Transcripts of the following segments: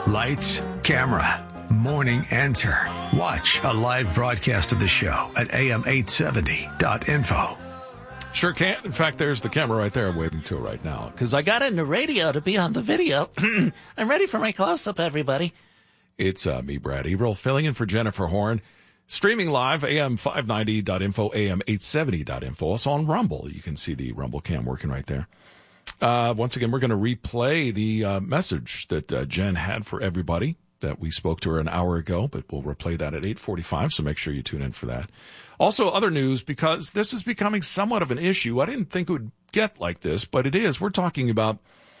Lights, camera, morning answer. Watch a live broadcast of the show at am870.info. Sure can. In fact, there's the camera right there I'm waving to right now. Because I got into radio to be on the video. I'm ready for my close-up, everybody. It's me, Brad Eberl, filling in for Jennifer Horn. Streaming live, am590.info, am870.info. Also on Rumble. You can see the Rumble cam working right there. Once again, we're going to replay the message that Jen had for everybody that we spoke to her an hour ago, but we'll replay that at 8:45, so make sure you tune in for that. Also, other news, because this is becoming somewhat of an issue. I didn't think it would get like this, but it is. We're talking about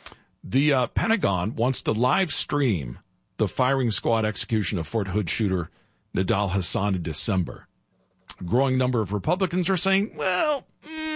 the Pentagon wants to live stream the firing squad execution of Fort Hood shooter Nidal Hasan in December. A growing number of Republicans are saying, well,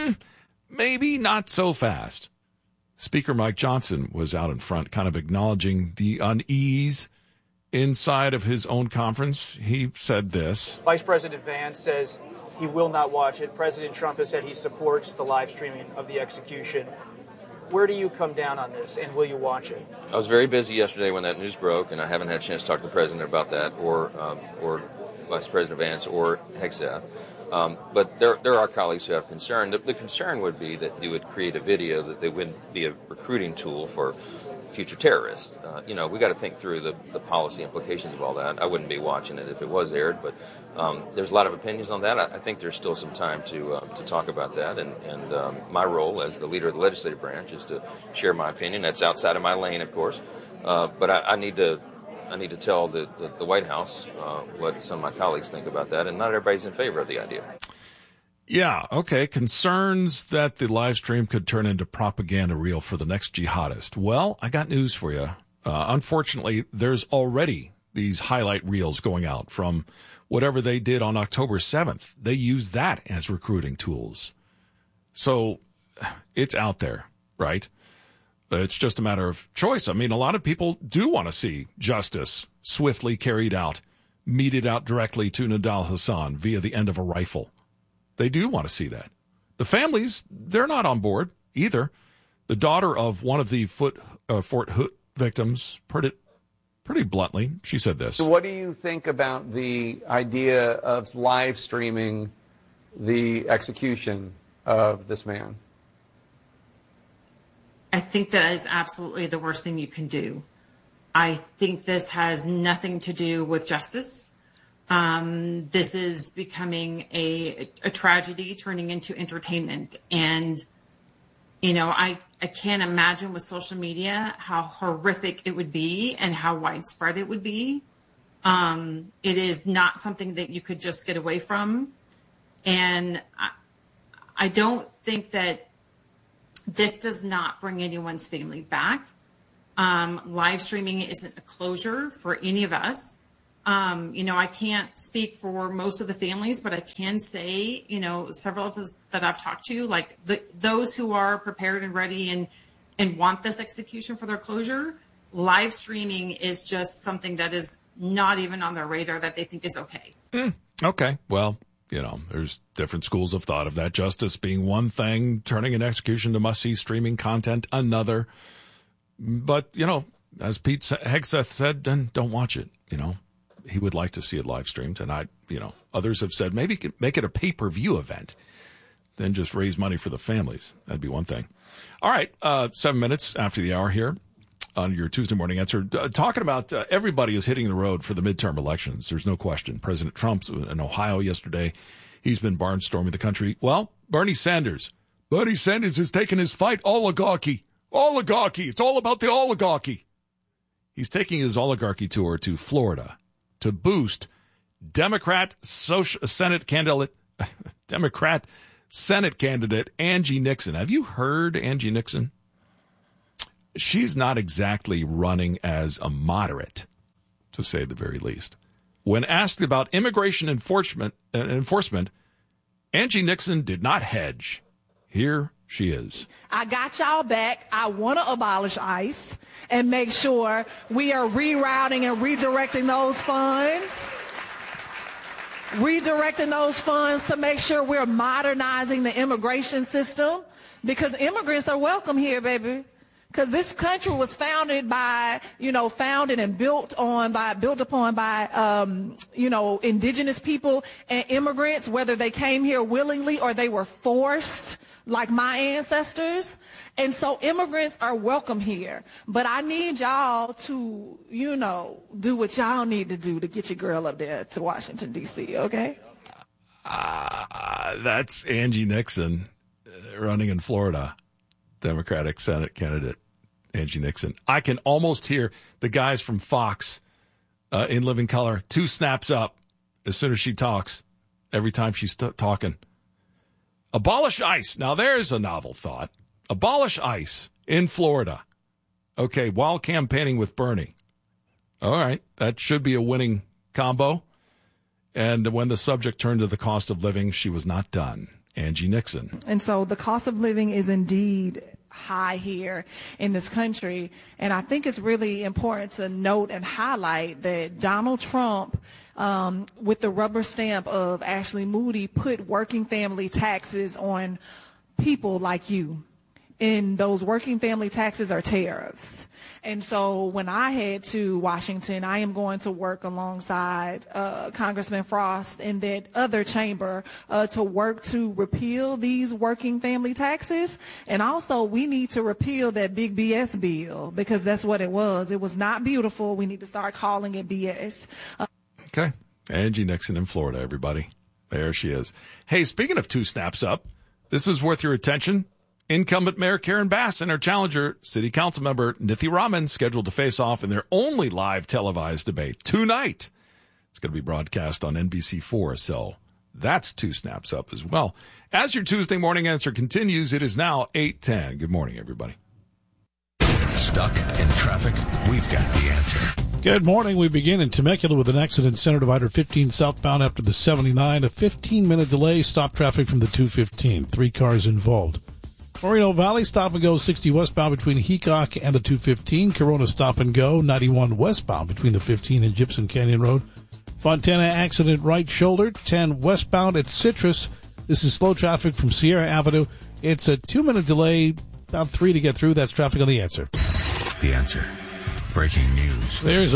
maybe not so fast. Speaker Mike Johnson was out in front, kind of acknowledging the unease inside of his own conference. He said this. Vice President Vance says he will not watch it. President Trump has said he supports the live streaming of the execution. Where do you come down on this, and will you watch it? I was very busy yesterday when that news broke, and I haven't had a chance to talk to the president about that, or Vice President Vance, or Hegseth. But there are colleagues who have concern. The concern would be that you would create a video that they wouldn't be a recruiting tool for future terrorists. We got to think through the policy implications of all that. I wouldn't be watching it if it was aired, but there's a lot of opinions on that. I think there's still some time to talk about that, and my role as the leader of the legislative branch is to share my opinion. That's outside of my lane, of course, but I need to tell the White House what some of my colleagues think about that, and not everybody's in favor of the idea. Yeah, okay. Concerns that the live stream could turn into propaganda reel for the next jihadist. Well, I got news for you. Unfortunately, there's already these highlight reels going out from whatever they did on October 7th. They use that as recruiting tools. So it's out there, right? It's just a matter of choice. I mean, a lot of people do want to see justice swiftly carried out, meted out directly to Nidal Hasan via the end of a rifle. They do want to see that. The families, they're not on board either. The daughter of one of the Fort Hood victims put it pretty bluntly. She said this. So what do you think about the idea of live streaming the execution of this man? I think that is absolutely the worst thing you can do. I think this has nothing to do with justice. This is becoming a tragedy turning into entertainment. And, I can't imagine with social media how horrific it would be and how widespread it would be. It is not something that you could just get away from. And I don't think that this does not bring anyone's family back. Live streaming isn't a closure for any of us. I can't speak for most of the families, but I can say, several of us that I've talked to, like those who are prepared and ready and want this execution for their closure, live streaming is just something that is not even on their radar that they think is okay. Okay. Well, there's different schools of thought of that. Justice being one thing, turning an execution to must-see streaming content another. But, as Pete Hegseth said, then don't watch it, He would like to see it live streamed. And others have said maybe make it a pay-per-view event, then just raise money for the families. That'd be one thing. All right. 7 minutes after the hour here on your Tuesday morning answer. Talking about everybody is hitting the road for the midterm elections. There's no question. President Trump's in Ohio yesterday. He's been barnstorming the country. Well, Bernie Sanders has taken his fight oligarchy. It's all about the oligarchy. He's taking his oligarchy tour to Florida to boost Democrat Senate candidate Angie Nixon. Have you heard Angie Nixon? She's not exactly running as a moderate, to say the very least. When asked about immigration enforcement, Angie Nixon did not hedge. Here she is. I got y'all back. I want to abolish ICE and make sure we are rerouting and redirecting those funds to make sure we're modernizing the immigration system, because immigrants are welcome here, baby. Because this country was founded and built upon by indigenous people and immigrants, whether they came here willingly or they were forced, like my ancestors. And so immigrants are welcome here. But I need y'all to, do what y'all need to do to get your girl up there to Washington, D.C., okay? That's Angie Nixon running in Florida. Democratic Senate candidate Angie Nixon. I can almost hear the guys from Fox in Living Color, 2 snaps up as soon as she talks, every time she's talking. Abolish ICE. Now, there's a novel thought. Abolish ICE in Florida. Okay, while campaigning with Bernie. All right, that should be a winning combo. And when the subject turned to the cost of living, she was not done. Angie Nixon. And so the cost of living is indeed high here in this country. And I think it's really important to note and highlight that Donald Trump, with the rubber stamp of Ashley Moody, put working family taxes on people like you. And those working family taxes are tariffs. And so when I head to Washington, I am going to work alongside Congressman Frost in that other chamber to work to repeal these working family taxes. And also, we need to repeal that big BS bill, because that's what it was. It was not beautiful. We need to start calling it BS. Okay. Angie Nixon in Florida, everybody. There she is. Hey, speaking of 2 snaps up, this is worth your attention. Incumbent Mayor Karen Bass and her challenger, City Council member Nithi Raman, scheduled to face off in their only live televised debate tonight. It's going to be broadcast on NBC4, so that's 2 snaps up as well. As your Tuesday morning answer continues, it is now 8:10. Good morning, everybody. Stuck in traffic? We've got the answer. Good morning. We begin in Temecula with an accident, Center Divider 15 southbound after the 79. A 15-minute delay stopped traffic from the 215. 3 cars involved. Moreno Valley, stop and go 60 westbound between Heacock and the 215. Corona, stop and go 91 westbound between the 15 and Gibson Canyon Road. Fontana, accident right shoulder 10 westbound at Citrus. This is slow traffic from Sierra Avenue. It's a 2-minute delay, about 3 to get through. That's traffic on The Answer. The Answer. Breaking news. There's a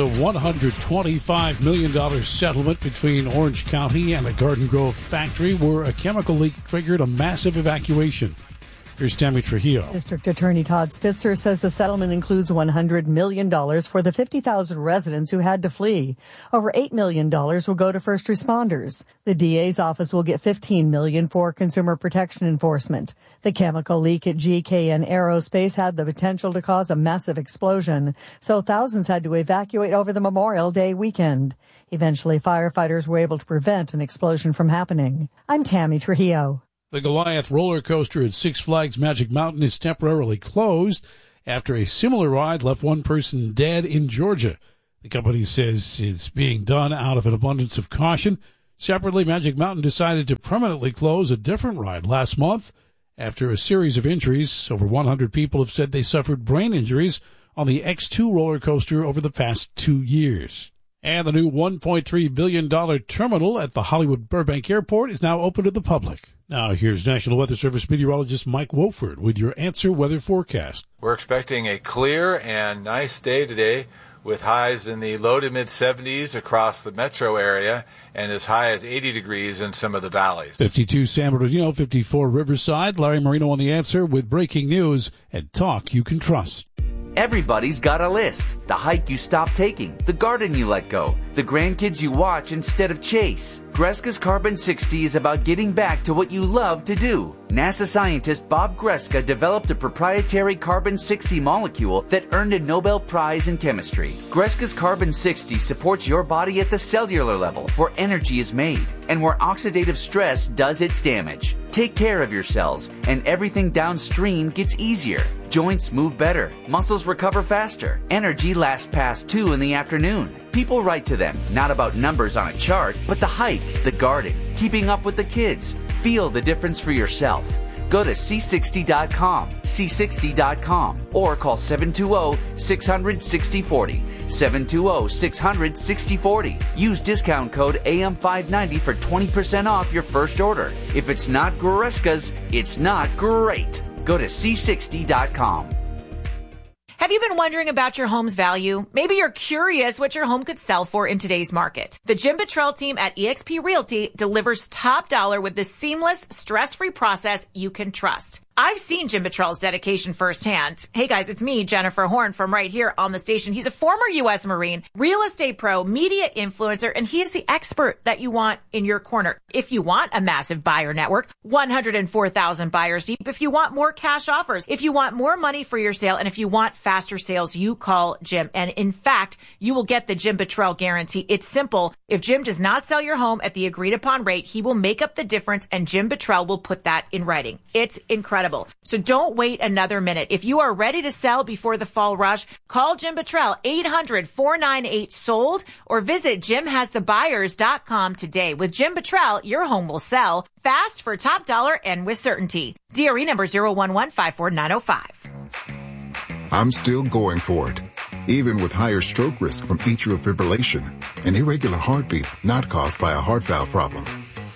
$125 million settlement between Orange County and a Garden Grove factory where a chemical leak triggered a massive evacuation. Here's Tammy Trujillo. District Attorney Todd Spitzer says the settlement includes $100 million for the 50,000 residents who had to flee. Over $8 million will go to first responders. The DA's office will get $15 million for consumer protection enforcement. The chemical leak at GKN Aerospace had the potential to cause a massive explosion, so thousands had to evacuate over the Memorial Day weekend. Eventually, firefighters were able to prevent an explosion from happening. I'm Tammy Trujillo. The Goliath roller coaster at Six Flags Magic Mountain is temporarily closed after a similar ride left one person dead in Georgia. The company says it's being done out of an abundance of caution. Separately, Magic Mountain decided to permanently close a different ride last month after a series of injuries. Over 100 people have said they suffered brain injuries on the X2 roller coaster over the past 2 years. And the new $1.3 billion terminal at the Hollywood Burbank Airport is now open to the public. Now, here's National Weather Service meteorologist Mike Wofford with your Answer weather forecast. We're expecting a clear and nice day today with highs in the low to mid-70s across the metro area and as high as 80 degrees in some of the valleys. 52 San Bernardino, 54 Riverside. Larry Marino on The Answer with breaking news and talk you can trust. Everybody's got a list. The hike you stopped taking, the garden you let go, the grandkids you watch instead of chase. Greska's Carbon 60 is about getting back to what you love to do. NASA scientist Bob Greska developed a proprietary Carbon 60 molecule that earned a Nobel Prize in chemistry. Greska's Carbon 60 supports your body at the cellular level, where energy is made, and where oxidative stress does its damage. Take care of your cells, and everything downstream gets easier. Joints move better, muscles recover faster, energy lasts past 2 in the afternoon. People write to them, not about numbers on a chart, but the hike, the garden, keeping up with the kids. Feel the difference for yourself. Go to C60.com, C60.com, or call 720-600-6040, 720-600-6040. Use discount code AM590 for 20% off your first order. If it's not Greska's, it's not great. Go to C60.com. Have you been wondering about your home's value? Maybe you're curious what your home could sell for in today's market. The Jim Buttrell team at eXp Realty delivers top dollar with the seamless, stress-free process you can trust. I've seen Jim Buttrell's dedication firsthand. Hey guys, it's me, Jennifer Horn, from right here on the station. He's a former U.S. Marine, real estate pro, media influencer, and he is the expert that you want in your corner. If you want a massive buyer network, 104,000 buyers deep. If you want more cash offers, if you want more money for your sale, and if you want faster sales, you call Jim. And in fact, you will get the Jim Buttrell guarantee. It's simple. If Jim does not sell your home at the agreed upon rate, he will make up the difference, and Jim Buttrell will put that in writing. It's incredible. So don't wait another minute. If you are ready to sell before the fall rush, call Jim Buttrell, 800-498-SOLD, or visit JimHasTheBuyers.com today. With Jim Buttrell, your home will sell fast for top dollar and with certainty. DRE number 011-54905. I'm still going for it, even with higher stroke risk from atrial fibrillation, an irregular heartbeat not caused by a heart valve problem.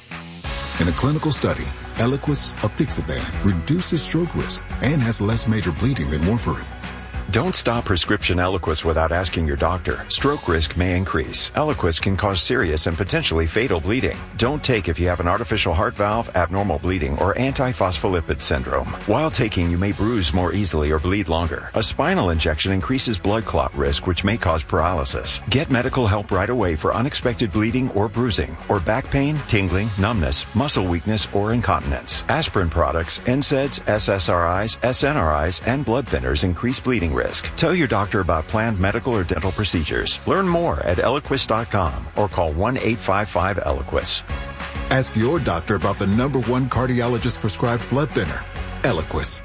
In a clinical study, Eliquis apixaban reduces stroke risk and has less major bleeding than warfarin. Don't stop prescription Eliquis without asking your doctor. Stroke risk may increase. Eliquis can cause serious and potentially fatal bleeding. Don't take if you have an artificial heart valve, abnormal bleeding, or antiphospholipid syndrome. While taking, you may bruise more easily or bleed longer. A spinal injection increases blood clot risk, which may cause paralysis. Get medical help right away for unexpected bleeding or bruising, or back pain, tingling, numbness, muscle weakness, or incontinence. Aspirin products, NSAIDs, SSRIs, SNRIs, and blood thinners increase bleeding risk. Tell your doctor about planned medical or dental procedures. Learn more at Eliquis.com or call 1-855-ELIQUIS. Ask your doctor about the #1 cardiologist prescribed blood thinner, Eliquis.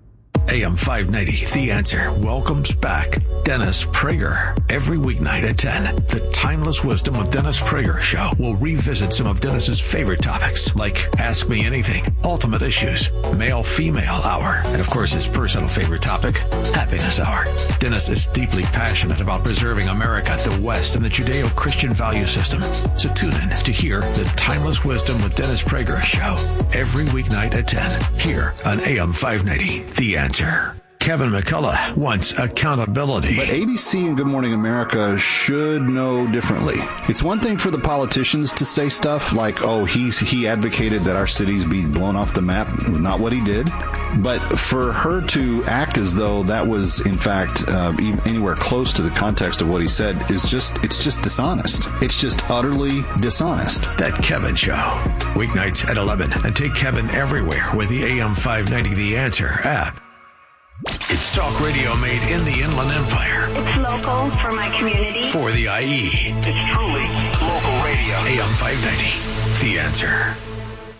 AM 590, The Answer, welcomes back Dennis Prager. Every weeknight at 10, the Timeless Wisdom with Dennis Prager show will revisit some of Dennis's favorite topics, like Ask Me Anything, Ultimate Issues, Male-Female Hour, and of course his personal favorite topic, Happiness Hour. Dennis is deeply passionate about preserving America, the West, and the Judeo-Christian value system. So tune in to hear the Timeless Wisdom with Dennis Prager show every weeknight at 10, here on AM 590, The Answer. Kevin McCullough wants accountability. But ABC and Good Morning America should know differently. It's one thing for the politicians to say stuff like, oh, he advocated that our cities be blown off the map. Not what he did. But for her to act as though that was, in fact, anywhere close to the context of what he said it's just dishonest. It's just utterly dishonest. That Kevin Show. Weeknights at 11. And take Kevin everywhere with the AM 590 The Answer app. It's talk radio made in the Inland Empire. It's local for my community. For the IE. It's truly local radio. AM 590, The Answer.